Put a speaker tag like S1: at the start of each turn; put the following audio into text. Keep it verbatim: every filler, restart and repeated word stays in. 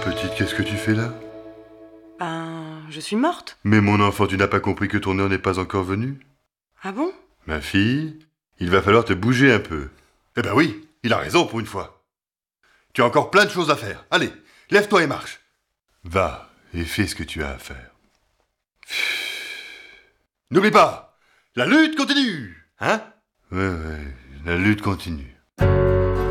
S1: Petite, qu'est-ce que tu fais là?
S2: Ben, je suis morte.
S1: Mais mon enfant, tu n'as pas compris que ton heure n'est pas encore venue?
S2: Ah bon?
S1: Ma fille, il va falloir te bouger un peu. Eh ben oui, il a raison pour une fois. Tu as encore plein de choses à faire. Allez, lève-toi et marche. Va et fais ce que tu as à faire. N'oublie pas, la lutte continue, hein? Ouais, ouais, la lutte continue.